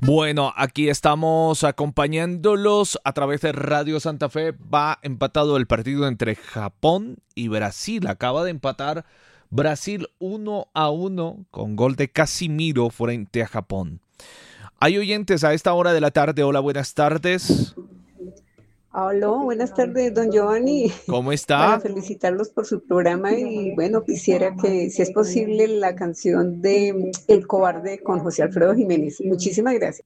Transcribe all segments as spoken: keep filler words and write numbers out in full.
Bueno, aquí estamos acompañándolos a través de Radio Santa Fe. Va empatado el partido entre Japón y Brasil. Acaba de empatar Brasil uno a uno con gol de Casimiro frente a Japón. Hay oyentes a esta hora de la tarde. Hola, buenas tardes. Hola, buenas tardes, don Giovanni. ¿Cómo Para está? felicitarlos por su programa y bueno, quisiera que, si es posible, la canción de El Cobarde con José Alfredo Jiménez. Muchísimas gracias.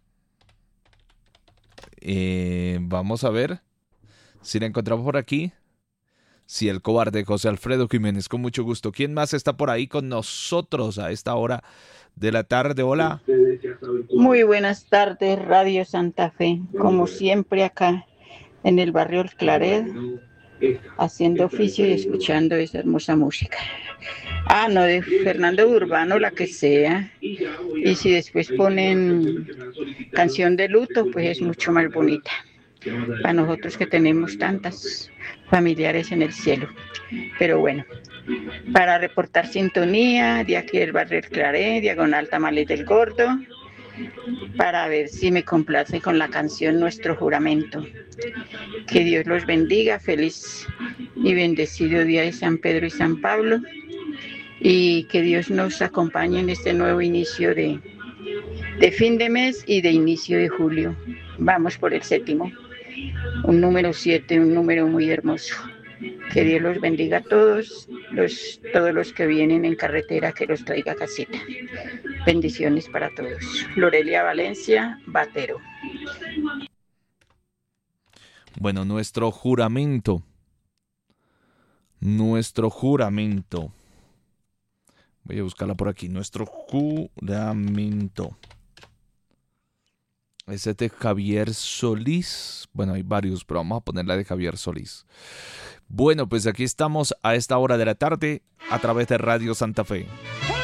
Eh, vamos a ver si la encontramos por aquí. Sí, El Cobarde, José Alfredo Jiménez, con mucho gusto. ¿Quién más está por ahí con nosotros a esta hora de la tarde? Hola. Muy buenas tardes, Radio Santa Fe. Como siempre acá en el barrio El Claret, haciendo oficio y escuchando esa hermosa música. Ah, no, de Fernando Urbano, la que sea. Y si después ponen canción de luto, pues es mucho más bonita. Para nosotros que tenemos tantas familiares en el cielo. Pero bueno, para reportar sintonía de aquí del barrio El Claret, diagonal Tamales del Gordo, para ver si me complace con la canción Nuestro Juramento. Que Dios los bendiga, feliz y bendecido día de San Pedro y San Pablo, y que Dios nos acompañe en este nuevo inicio de, de fin de mes y de inicio de julio. Vamos por el séptimo, un número siete, un número muy hermoso. Que Dios los bendiga a todos, los, todos los que vienen en carretera, que los traiga a casita. Bendiciones para todos. Lorelia Valencia, Batero. Bueno, nuestro juramento. Nuestro juramento. Voy a buscarla por aquí. Nuestro juramento. Ese es de Javier Solís. Bueno, hay varios, pero vamos a poner la de Javier Solís. Bueno, pues aquí estamos a esta hora de la tarde a través de Radio Santa Fe.